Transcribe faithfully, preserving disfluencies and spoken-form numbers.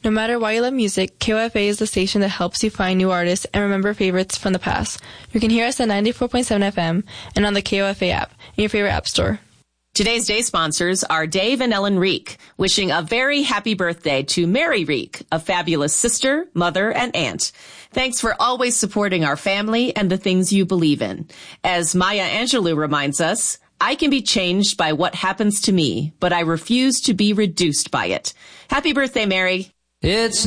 No matter why you love music, K O F A is the station that helps you find new artists and remember favorites from the past. You can hear us at ninety-four point seven F M and on the K O F A app in your favorite app store. Today's day sponsors are Dave and Ellen Reek, wishing a very happy birthday to Mary Reek, a fabulous sister, mother, and aunt. Thanks for always supporting our family and the things you believe in. As Maya Angelou reminds us, I can be changed by what happens to me, but I refuse to be reduced by it. Happy birthday, Mary. It's